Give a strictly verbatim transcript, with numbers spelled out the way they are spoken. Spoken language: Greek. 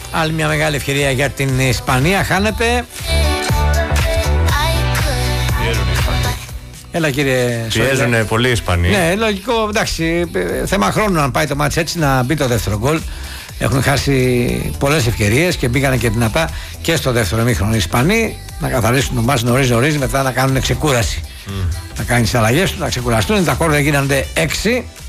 Άλλη μια μεγάλη ευκαιρία για την Ισπανία. Χάνεται. Έλα κύριε Σόλια. Πιέζουν πολύ οι Ισπανοί. Ναι, λογικό, εντάξει, θέμα χρόνου αν πάει το μάτς έτσι να μπει το δεύτερο γκολ. Έχουν χάσει πολλές ευκαιρίες και μπήκανε και δυνατά και στο δεύτερο ημίχρονο οι Ισπανοί να καθαρίσουν τον μάτς νωρίς νωρίς, μετά να κάνουν ξεκούραση. Mm. Να κάνει τις αλλαγές του, να ξεκουραστούν. Τα κόρνερ γίνονται έξι.